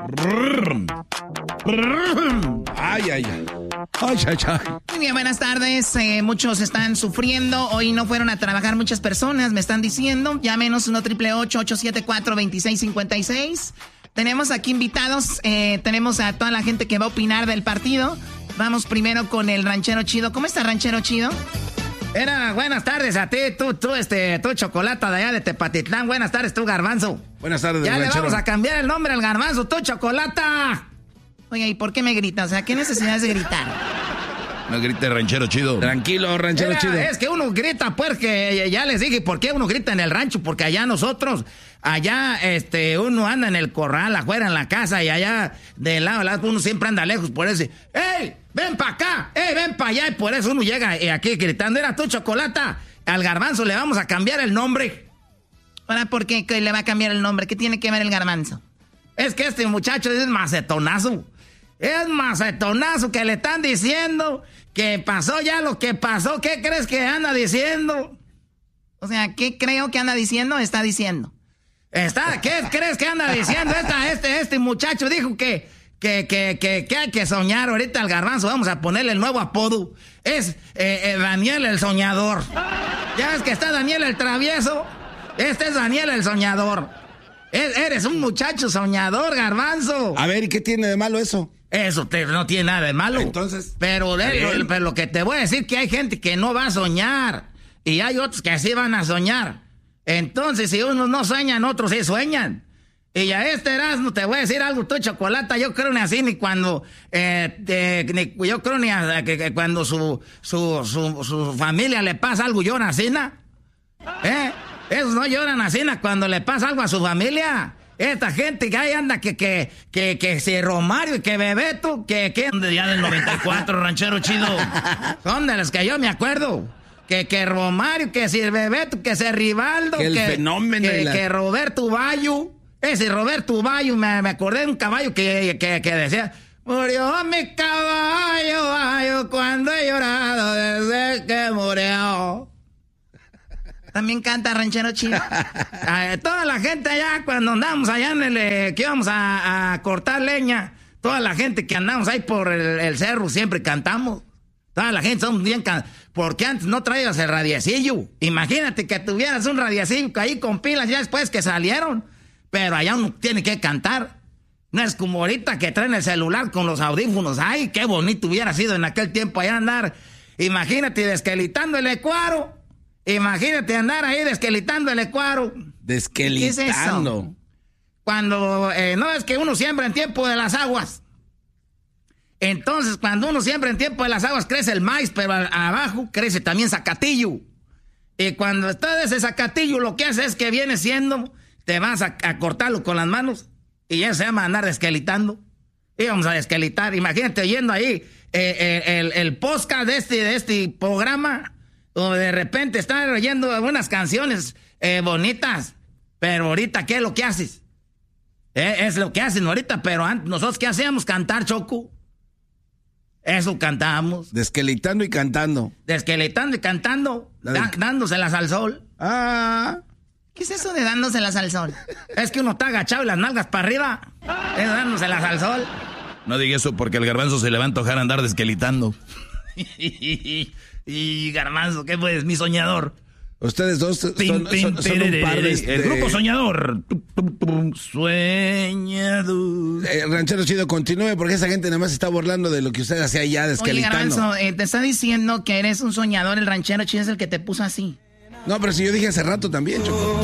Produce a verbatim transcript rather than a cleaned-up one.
Ay, ay, ay. Ay, ay, ay. Muy bien, buenas tardes. Eh, muchos están sufriendo. Hoy no fueron a trabajar muchas personas, me están diciendo. Llámenos uno triple ocho, ocho siete cuatro, dos seis cinco seis. Tenemos aquí invitados. Eh, tenemos a toda la gente que va a opinar del partido. Vamos primero con el ranchero chido. ¿Cómo está, ranchero chido? Era, buenas tardes a ti, tú, tú, este, tú, Chocolata de allá de Tepatitlán. Buenas tardes, tú, Garbanzo. Buenas tardes, Ya ranchero. le vamos a cambiar el nombre al Garbanzo, tú, Chocolata. Oye, ¿y por qué me gritas? O sea, ¿qué necesidad es de gritar? No grite, ranchero chido. Tranquilo, ranchero Era, chido. Es que uno grita, pues, que ya les dije, ¿por qué uno grita en el rancho? Porque allá nosotros, allá, este, uno anda en el corral, afuera en la casa, y allá, de lado a lado, uno siempre anda lejos, por eso, ¡ey, ven para acá! ¡Ey, ven para allá! Y por eso uno llega eh, aquí gritando, era tú, Chocolata, al Garbanzo le vamos a cambiar el nombre. Ahora, ¿por qué que le va a cambiar el nombre? ¿Qué tiene que ver el Garbanzo? Es que este muchacho es macetonazo. Es macetonazo que le están diciendo que pasó ya lo que pasó. ¿Qué crees que anda diciendo? O sea, ¿qué creo que anda diciendo? Está diciendo. Está, ¿qué crees que anda diciendo? Esta, este, este muchacho dijo que, que, que, que, que hay que soñar ahorita al Garbanzo. Vamos a ponerle el nuevo apodo. Es eh, eh, Daniel el Soñador. Ya ves que está Daniel el Travieso. Este es Daniel el Soñador. Es, eres un muchacho soñador, Garbanzo. A ver, ¿y qué tiene de malo eso? Eso te, no tiene nada de malo. Entonces, pero, de, lo, pero lo que te voy a decir que hay gente que no va a soñar. Y hay otros que sí van a soñar. Entonces, si unos no sueñan, otros sí sueñan. Y a este Erasmo te voy a decir algo, tú, Chocolata, yo creo ni así, ni cuando, eh, te, ni, yo creo ni a, que, que cuando su, su, su, su familia le pasa algo, lloran así, ¿no? ¿Eh? Esos no lloran así, ¿no? Cuando le pasa algo a su familia. Esta gente que ahí anda, que, que, que, que si Romario y que Bebeto, que, que... De ya del noventa y cuatro, ranchero chido. Son de los que yo me acuerdo. Que, que Romario, que si Bebeto, que si Rivaldo, que, el que, fenómeno que, la... que Roberto Bayo. Ese Roberto Bayo, me, me acordé de un caballo que, que, que decía... Murió mi caballo, Bayo, cuando he llorado desde que murió. También canta ranchero chido. Toda la gente allá, cuando andamos allá en el... Eh, que íbamos a, a cortar leña, toda la gente que andamos ahí por el, el cerro siempre cantamos. Toda la gente somos bien can... Porque antes no traías el radiacillo. Imagínate que tuvieras un radiacillo ahí con pilas ya después que salieron. Pero allá uno tiene que cantar. No es como ahorita que traen el celular con los audífonos. Ay, qué bonito hubiera sido en aquel tiempo allá andar. Imagínate desquelitando el ecuaro. Imagínate andar ahí desquelitando el ecuaro. Desquelitando. ¿Qué es eso? Cuando, eh, no es que uno siembra en tiempo de las aguas. Entonces, cuando uno siembra en tiempo de las aguas, crece el maíz, pero a, abajo crece también zacatillo. Y cuando está ese zacatillo, lo que hace es que viene siendo, te vas a, a cortarlo con las manos, y eso se llama andar desquelitando. Y vamos a desquelitar. Imagínate oyendo ahí eh, eh, el, el podcast de este, de este programa, o de repente estar oyendo algunas canciones eh, bonitas, pero ahorita, ¿qué es lo que haces? Eh, es lo que hacen ahorita, pero antes, nosotros, ¿qué hacíamos? Cantar, Choco. Eso cantamos. Desquelitando y cantando. Desquelitando y cantando, La de... da, dándoselas al sol. Ah. ¿Qué es eso de dándoselas al sol? Es que uno está agachado y las nalgas para arriba. Es dándoselas al sol. No diga eso porque el Garbanzo se le va a antojar andar desquelitando. Y Garbanzo, ¿qué fue? Mi soñador. Ustedes dos son, Pin, pin, son, son un par de... El grupo Soñador. Sueñador. Eh, ranchero chido, continúe porque esa gente nada más está burlando de lo que usted hacía allá desquelitando. Oye, Garbanzo, eh, te está diciendo que eres un soñador, el ranchero chido es el que te puso así. No, pero si yo dije hace rato también, Choco.